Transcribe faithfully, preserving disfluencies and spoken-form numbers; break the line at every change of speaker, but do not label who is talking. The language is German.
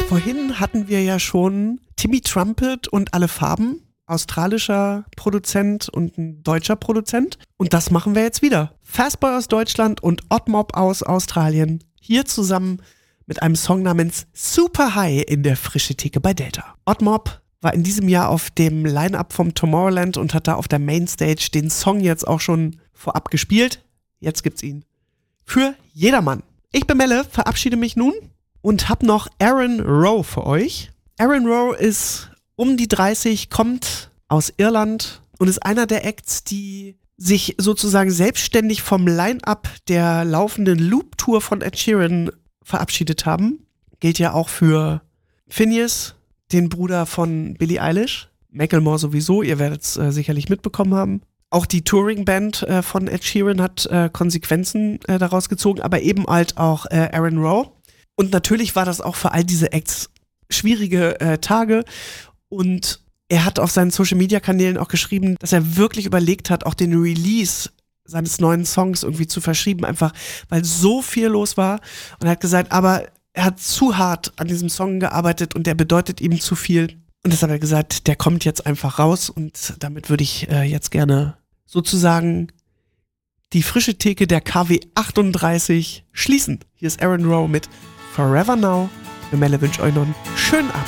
Vorhin hatten wir ja schon Timmy Trumpet und Alle Farben, australischer Produzent und ein deutscher Produzent. Und das machen wir jetzt wieder. Fastboy aus Deutschland und Oddmob aus Australien. Hier zusammen mit einem Song namens Super High in der Frische Theke bei Delta. Oddmob war in diesem Jahr auf dem Line-Up vom Tomorrowland und hat da auf der Mainstage den Song jetzt auch schon vorab gespielt. Jetzt gibt's ihn für jedermann. Ich bin Melle, verabschiede mich nun und hab noch Aaron Rowe für euch. Aaron Rowe ist um die dreißig, kommt aus Irland und ist einer der Acts, die sich sozusagen selbstständig vom Line-Up der laufenden Loop-Tour von Ed Sheeran verabschiedet haben. Gilt ja auch für Finneas, den Bruder von Billie Eilish. Macklemore sowieso, ihr werdet es äh, sicherlich mitbekommen haben. Auch die Touring-Band äh, von Ed Sheeran hat äh, Konsequenzen äh, daraus gezogen, aber eben halt auch äh, Aaron Rowe. Und natürlich war das auch für all diese Acts schwierige äh, Tage. Und er hat auf seinen Social-Media-Kanälen auch geschrieben, dass er wirklich überlegt hat, auch den Release seines neuen Songs irgendwie zu verschieben, einfach weil so viel los war. Und er hat gesagt, aber er hat zu hart an diesem Song gearbeitet und der bedeutet ihm zu viel. Und deshalb hat er gesagt, der kommt jetzt einfach raus. Und damit würde ich äh, jetzt gerne sozusagen die frische Theke der K W achtunddreißig schließen. Hier ist Aaron Rowe mit Forever Now. Melle wünscht euch noch einen schönen Abend.